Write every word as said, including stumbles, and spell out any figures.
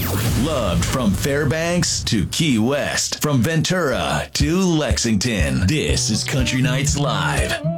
Loved from Fairbanks to Key West, from Ventura to Lexington. This is Country Nights Live.